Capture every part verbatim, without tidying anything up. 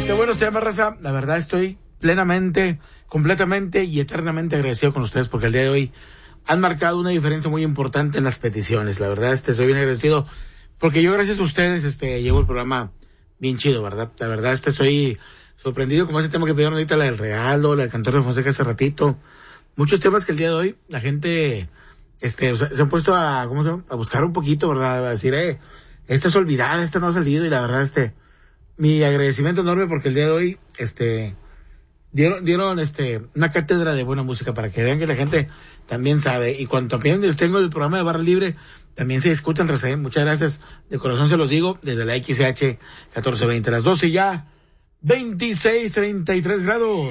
Qué buenos temas, raza. La verdad estoy plenamente, completamente y eternamente agradecido con ustedes porque el día de hoy han marcado una diferencia muy importante en las peticiones. La verdad, este, soy bien agradecido porque yo gracias a ustedes, este, llevo el programa bien chido, ¿verdad? La verdad, este, soy sorprendido como ese tema que pidieron ahorita, la del regalo, la del cantor de Fonseca hace ratito. Muchos temas que el día de hoy la gente, este, o sea, se han puesto a, ¿cómo se llama? A buscar un poquito, ¿verdad? A decir, eh, esta es olvidada, esta no ha salido y la verdad, este, mi agradecimiento enorme porque el día de hoy, este, dieron, dieron, este, una cátedra de buena música para que vean que la gente también sabe. Y cuando también les tengo el programa de Barra Libre, también se discuten, recién. Muchas gracias. De corazón se los digo, desde la X H catorce veinte, las doce ya, veintiséis, treinta y tres grados.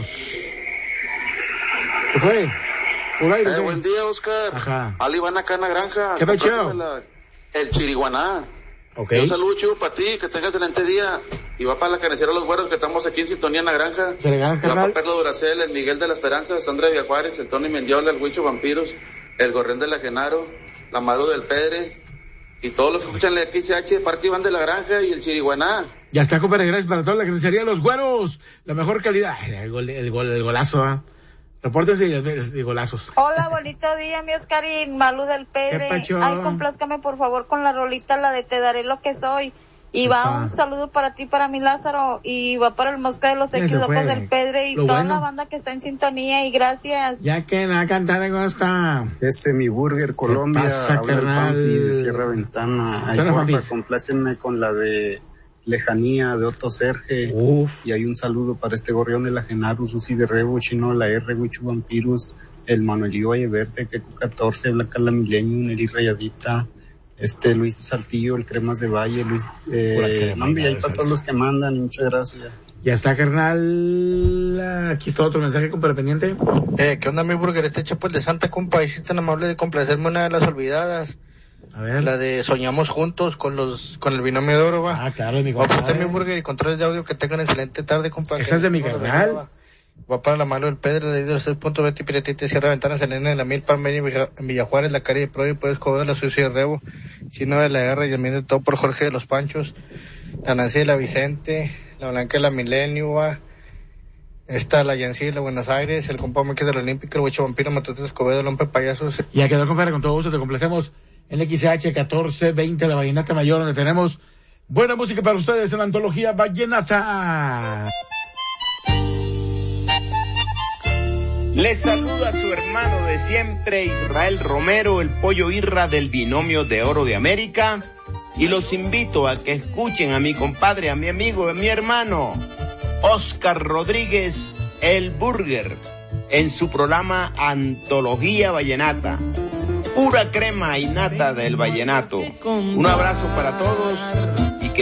¿Qué fue? Por aire, eh, buen día, Oscar. Ajá. Ali van acá en la granja. ¿Qué pecho? El chiriguaná. Okay. Un saludo chido para ti, que tengas excelente día. Y va para la carnicera Los Güeros, que estamos aquí en sintonía en la granja. ¿Se le ganas, carnal? Va para Perlo Duracel, el Miguel de la Esperanza, Sandra Villajuárez, el Tony Mendiola, el Huicho Vampiros, el Gorrión de la Genaro, la Maru del Pedre, y todos los que escuchan la X H, parte van de la granja y el chiriguaná. Ya está, compadre, gracias para toda la carnicería Los Güeros, la mejor calidad. Ay, el, gol, el, gol, el golazo, ¿eh? Repórtense y, y, y golazos. Hola, bonito día, mi Oscarín, Malu del Pedre. Ay, complázcame por favor con la rolita, la de Te daré lo que soy. Y va Epa. Un saludo para ti, para mi Lázaro, y va para el Mosca de los X Locos del Pedre y lo toda bueno. La banda que está en sintonía, y gracias. Ya que nada, cantar de costa. Ese mi Burger Colombia, pasa, habla el de Sierra Ventana. Ay, porfa, complácenme con la de Lejanía de Otto Serge. Uf. Y hay un saludo para este Gorrión de la Genaro, Susi de Rebo, Chino la R, Huichu Vampirus, el Manuelillo Valleverde, Keku catorce, Blanca la Milenio, Nelly Rayadita, este Luis Saltillo, el Cremas de Valle, Luis, eh, no, y ahí para todos los que mandan, muchas gracias. Ya está, carnal. Aquí está otro mensaje, compa, pendiente. Eh, ¿qué onda, mi Burger? Este Chapo el de Santa, compa, y si tan amable de complacerme una de las olvidadas. A ver. La de Soñamos Juntos con los, con el binomio de oro, va. Ah, claro, mi compa. Va a apostar mi Burger y controles de audio, que tengan excelente tarde, compa. Esa es de mi carnal. Va para la Mano del Pedro, de los tres puntos, Betty Piretite, Sierra Ventana, Selena de la Mil, Palmeria, en Villajuárez, La Calle de Pro y Puedes Cober, La Sucia de Rebo, Chino de la Guerra y también de todo por Jorge de los Panchos, la Nancy de la Vicente, la Blanca de la Milenio, va. Esta, la Yancy de la Buenos Aires, el compa Meque de la Olímpica, el Huicho Vampiro, Matute Escobedo, el Hombre Payasos. Ya quedó, compadre, con todo gusto, te complacemos en X H catorce veinte, la Vallenata Mayor, donde tenemos buena música para ustedes en la antología Vallenata. Les saluda a su hermano de siempre, Israel Romero, el pollo irra del binomio de oro de América, y los invito a que escuchen a mi compadre, a mi amigo, a mi hermano, Oscar Rodríguez, el Burger, en su programa Antología Vallenata, pura crema y nata del vallenato. Un abrazo para todos.